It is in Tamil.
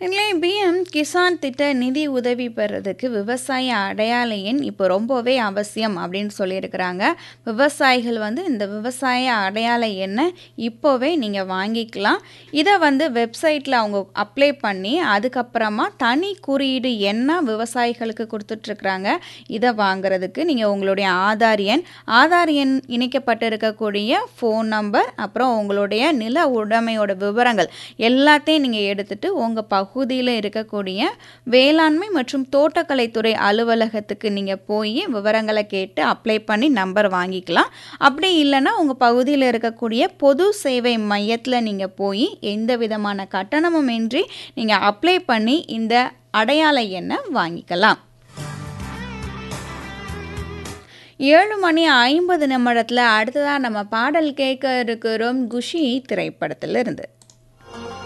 இல்லை பிஎம் கிசான் திட்ட நிதி உதவி பெறதுக்கு விவசாய அடையாள எண் இப்போ ரொம்பவே அவசியம் அப்படின்னு சொல்லியிருக்கிறாங்க. விவசாயிகள் இந்த விவசாய அடையாள எண்ணை இப்போவே நீங்கள் வாங்கிக்கலாம். இதை வெப்சைட்டில் அவங்க அப்ளை பண்ணி அதுக்கப்புறமா தனி குறியீடு எண்ணா விவசாயிகளுக்கு கொடுத்துட்ருக்குறாங்க. இதை வாங்குறதுக்கு நீங்கள் உங்களுடைய ஆதார் எண் இணைக்கப்பட்டு இருக்கக்கூடிய ஃபோன் நம்பர், அப்புறம் உங்களுடைய நில உடைமையோட விவரங்கள் எல்லாத்தையும் நீங்கள் எடுத்துகிட்டு உங்கள் பகுதியில் இருக்கக்கூடிய வேளாண்மை மற்றும் தோட்டக்கலைத்துறை அலுவலகத்துக்கு நீங்கள் போய் விவரங்களை கேட்டு அப்ளை பண்ணி நம்பர் வாங்கிக்கலாம். அப்படி இல்லைன்னா உங்கள் பகுதியில் இருக்கக்கூடிய பொது சேவை மையத்தில் நீங்கள் போய் எந்த விதமான கட்டணமும் இன்றி நீங்கள் அப்ளை பண்ணி இந்த அடையாள எண்ணை வாங்கிக்கலாம். 7:50 அடுத்ததாக நம்ம பாடல் கேட்க இருக்கிறோம் குஷி திரைப்படத்திலிருந்து.